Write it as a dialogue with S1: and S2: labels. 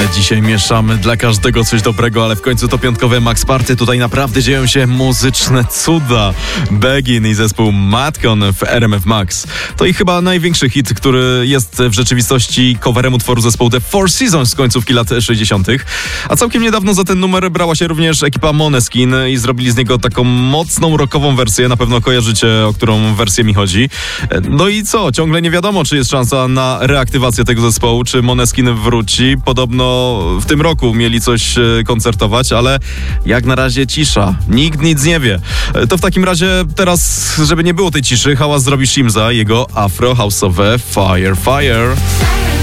S1: Ale dzisiaj mieszamy dla każdego coś dobrego, ale w końcu to piątkowe Max Party. Tutaj naprawdę dzieją się muzyczne cuda. Begin i zespół Madcon w RMF Max. To ich chyba największy hit, który jest w rzeczywistości coverem utworu zespołu The Four Seasons z końcówki lat 60. A całkiem niedawno za ten numer brała się również ekipa Måneskin i zrobili z niego taką mocną rockową wersję. Na pewno kojarzycie, o którą wersję mi chodzi. No i co? Ciągle nie wiadomo, czy jest szansa na reaktywację tego zespołu, czy Måneskin wróci. Podobno w tym roku mieli coś koncertować, ale jak na razie cisza. Nikt nic nie wie. To w takim razie teraz, żeby nie było tej ciszy, hałas zrobi Shimza, jego afro house'owe Fire Fire.